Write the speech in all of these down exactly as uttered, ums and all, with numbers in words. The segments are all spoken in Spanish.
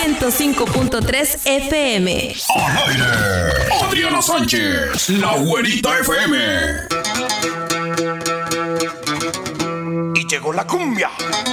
ciento cinco punto tres F M. Al aire, Adriana Sánchez, la güerita F M. Y llegó la cumbia.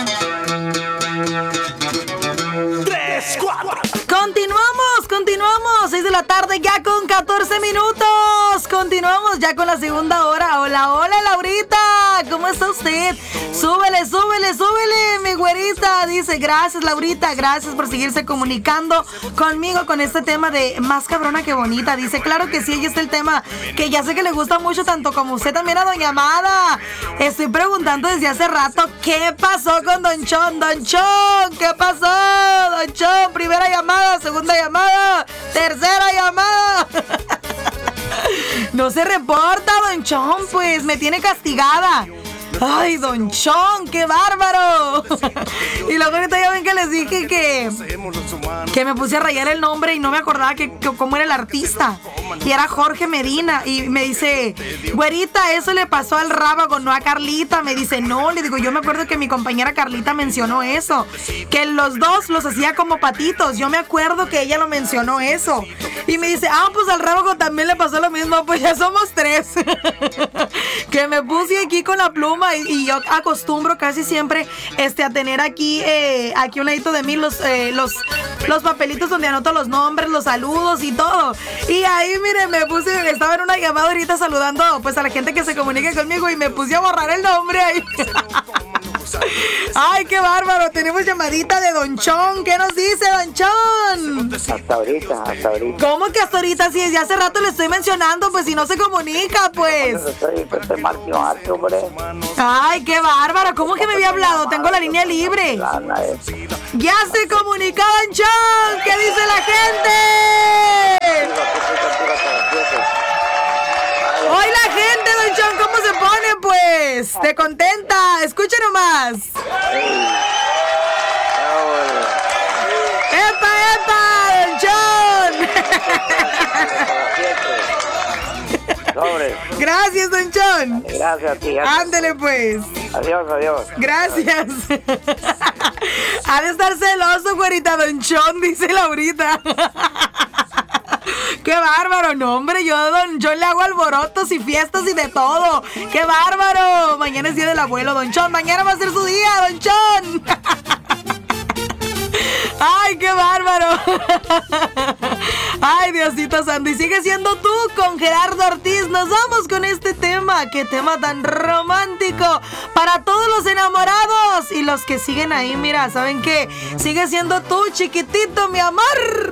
Tres, cuatro. Continuamos, continuamos. seis de la tarde ya con catorce minutos. Continuamos ya con la segunda hora. Hola, hola, Laurita. ¿Cómo está usted? Súbele, súbele, súbele, mi güerita. Dice, gracias, Laurita. Gracias por seguirse comunicando conmigo con este tema de más cabrona que bonita. Dice, claro que sí, ahí está el tema que ya sé que le gusta mucho, tanto como usted también a Doña Amada. Estoy preguntando desde hace rato, ¿qué pasó con Don Chon? Don Chon, ¿qué pasó? Don Chon, primera llamada, segunda llamada, tercera llamada. No se reporta, Don Chon, pues me tiene castigada. ¡Ay, Don Chon, qué bárbaro! Y luego ahorita ya ven que les dije que que me puse a rayar el nombre y no me acordaba que, que cómo era el artista. Y era Jorge Medina. Y me dice, güerita, eso le pasó al Rábago, no a Carlita. Me dice, no, le digo, yo me acuerdo que mi compañera Carlita mencionó eso, que los dos los hacía como patitos. Yo me acuerdo que ella lo mencionó eso. Y me dice, ah, pues al Rábago también le pasó lo mismo. Pues ya somos tres. Que me puse aquí con la pluma. Y, y yo acostumbro casi siempre este, a tener aquí eh, aquí a un ladito de mí los, eh, los, los papelitos donde anoto los nombres, los saludos y todo. Y ahí, miren, me puse, estaba en una llamada ahorita saludando pues a la gente que se comunique conmigo y me puse a borrar el nombre ahí. Ay, qué bárbaro. Tenemos llamadita de Don Chon. ¿Qué nos dice, Don Chon? Hasta ahorita, hasta ahorita. ¿Cómo que hasta ahorita? Si desde hace rato le estoy mencionando, pues si no se comunica, pues. Ay, qué bárbaro. ¿Cómo que me había hablado? Tengo la línea libre. Ya se comunicó, Don Chon. ¿Qué dice la gente? Hoy la gente, Don Chon, ¿cómo se pone, pues? ¿Te contenta? Escucha nomás. ¡Epa, epa, Don Chon! Gracias, Don Chon. Gracias a ti. Ándele, pues. Adiós, adiós. Gracias. Ha de estar celoso, güerita, Don Chon, dice Laurita. ¡Qué bárbaro! No, hombre, yo a Don Chon le hago alborotos y fiestas y de todo. ¡Qué bárbaro! Mañana es día del abuelo, Don Chon. Mañana va a ser su día, Don Chon. ¡Ay, qué bárbaro! ¡Ay, Diosito santo! Y sigue siendo tú con Gerardo Ortiz. Nos vamos con este tema. ¡Qué tema tan romántico! Para todos los enamorados y los que siguen ahí, mira, ¿saben qué? Sigue siendo tú, chiquitito, mi amor.